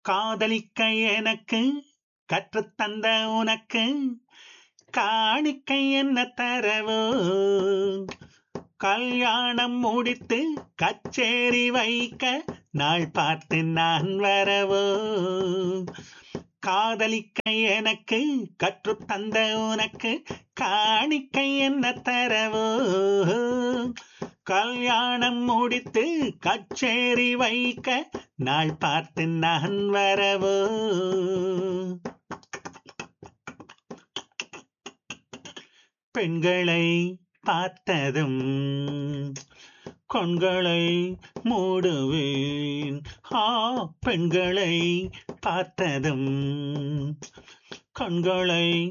காதலிக்க எனக்கு கற்றுத்தந்த உனக்கு காணிக்கை என்ன தரவோ? கல்யாணம் முடித்து கச்சேரி வைக்க நாள் பார்த்து நான் வரவோ? காதலிக்க எனக்கு கற்றுத்தந்த உனக்கு காணிக்கை என்ன தரவோ? கல்யாணம் முடித்து கச்சேரி வைக்க நாள் பார்த்து நான் வரவோ? பெண்களை பார்த்ததும் கண்களை மூடுவேன். பெண்களை பார்த்ததும் கண்களை